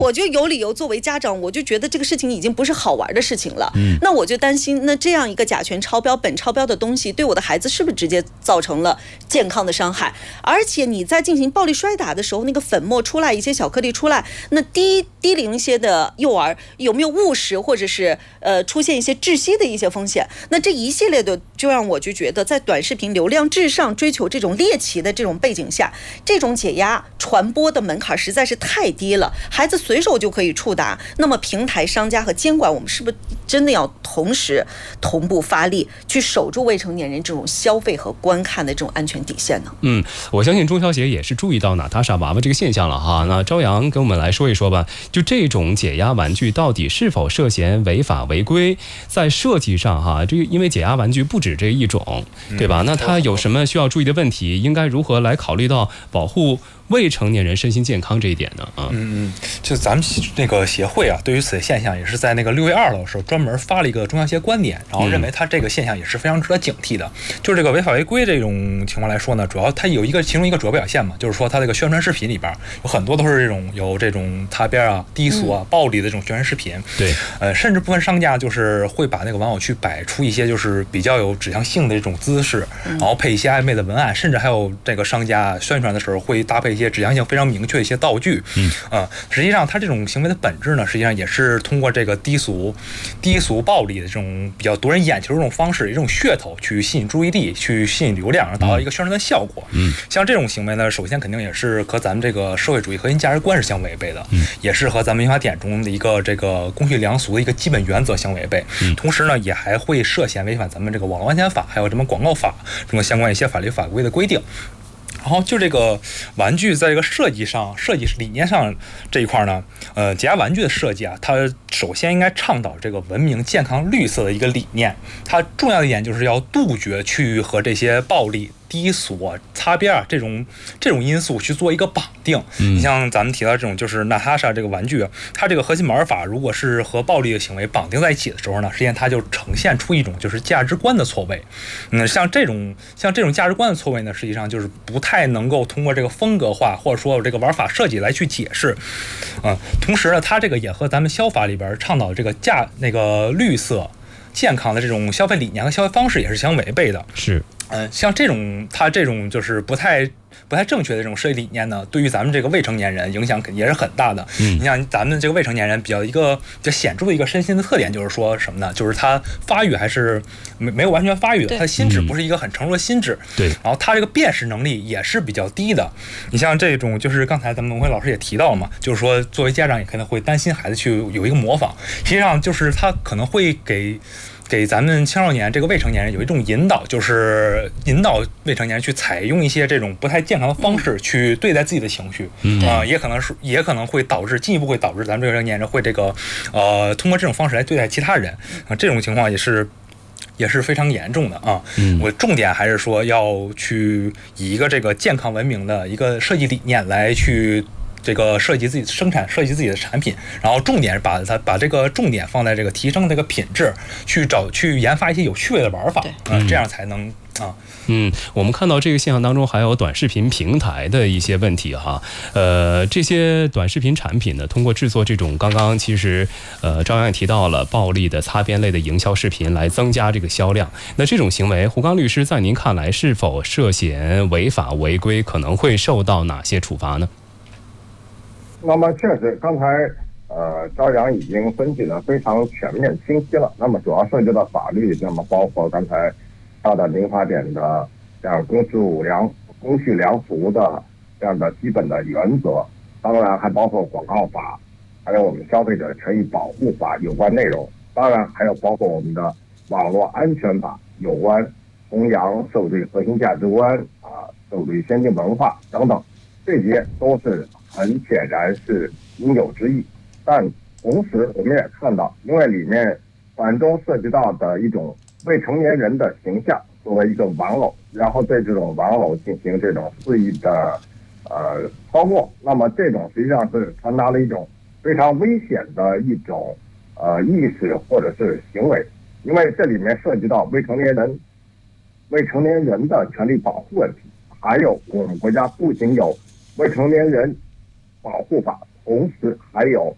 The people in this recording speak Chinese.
我就有理由作为家长，我就觉得这个事情已经不是好玩的事情了。那我就担心，那这样一个甲醛超标、苯超标的东西，对我的孩子是不是直接造成了健康的伤害？而且你在进行暴力摔打的时候，那个粉末出来，一些小颗粒出来，那低龄一些的幼儿有没有误食，或者是出现一些窒息的一些风险？那这一系列的，就让我就觉得，在短视频流量至上、追求这种猎奇的这种背景下，这种解压传播的门槛实在是太低了，孩子随手就可以触达。那么平台、商家和监管，我们是不是真的要同步发力，去守住未成年人这种消费和观看的这种安全底线呢？ 我相信中小企业也是注意到娜塔莎娃娃这个现象了哈。那朝阳跟我们来说一说吧，就这种解压玩具到底是否涉嫌违法违规？在设计上哈，这个因为解压玩具不止这一种，对吧？那它有什么需要注意的问题？应该如何来考虑到保护未成年人身心健康这一点呢？ 就咱们那个协会啊，对于此现象也是在那个6月2号的时候专门发了一个中小企业观点，然后认为它这个现象也是非常值得警惕的。就是这个违法违规这种情况来说呢，主要它有其中一个主要表现嘛，就是说它这个宣传视频里边有很多都是有这种擦边啊、低俗啊、暴力的这种宣传视频。 对， 甚至部分商家就是会把那个玩偶去摆出一些就是比较有指向性的这种姿势，然后配一些暧昧的文案，甚至还有这个商家宣传的时候会搭配一些指向性非常明确的一些道具。实际上它这种行为的本质呢，实际上也是通过这个低俗暴力的这种比较夺人眼球的这种方式，一种噱头去吸引注意力，去吸引流量，然后达到一个宣传的效果。像这种行为呢，首先肯定也是和咱们这个社会主义核心价值观是相违背的，也是和咱们民法典中的一个这个公序良俗的一个基本原则相违背。同时呢，也还会涉嫌违反咱们这个网络安全法，还有什么广告法中的相关一些法律法规的规定。然后就这个玩具在这个设计理念上这一块呢，解压玩具的设计啊，它首先应该倡导这个文明、健康、绿色的一个理念。它重要的一点就是要杜绝去和这些暴力、低俗、擦边啊这种因素去做一个绑定。你像咱们提到这种就是娜塔莎这个玩具，它这个核心玩法如果是和暴力的行为绑定在一起的时候呢，实际上它就呈现出一种就是价值观的错位。像这种价值观的错位呢，实际上就是不太能够通过这个风格化或者说这个玩法设计来去解释。同时呢，它这个也和咱们消法里边倡导这个绿色、健康的这种消费理念和消费方式也是相违背的。 是。 像它这种就是不太正确的这种设计理念呢，对于咱们这个未成年人影响也是很大的。你像咱们这个未成年人比较显著的一个身心的特点就是说什么呢？就是他发育还是没有完全发育的，他心智不是一个很成熟的心智。 对， 然后他这个辨识能力也是比较低的。你像这种就是刚才咱们文辉老师也提到了嘛，就是说作为家长也可能会担心孩子去有一个模仿，实际上就是他可能会给咱们青少年这个未成年人有一种引导，就是引导未成年人去采用一些这种不太健康的方式去对待自己的情绪。也可能会进一步导致咱们未成年人会通过这种方式来对待其他人。这种情况也是非常严重的啊。我重点还是说要去以一个这个健康文明的一个设计理念来去这个设计自己的产品，然后重点把这个重点放在这个提升这个品质，去研发一些有趣味的玩法，这样才能啊。 我们看到这个现象当中还有短视频平台的一些问题哈。这些短视频产品呢，通过制作这种刚刚其实朝阳也提到了暴力的擦边类的营销视频来增加这个销量。那这种行为，胡刚律师在您看来是否涉嫌违法违规，可能会受到哪些处罚呢？ 那么确实，刚才朝阳已经分析的非常全面清晰了。那么主要涉及到法律，那么包括刚才到的民法典的这样公序良俗的这样的基本的原则，当然还包括广告法，还有我们消费者权益保护法有关内容，当然还有包括我们的网络安全法有关弘扬社会主义核心价值观社会主义先进文化等等，这些都是很显然是应有之义。但同时我们也看到，因为里面反中涉及到的一种未成年人的形象作为一个玩偶，然后对这种玩偶进行这种肆意的操作，那么这种实际上是传达了一种非常危险的一种意识或者是行为，因为这里面涉及到未成年人的权利保护问题，还有我们国家不仅有未成年人保护法，同时还有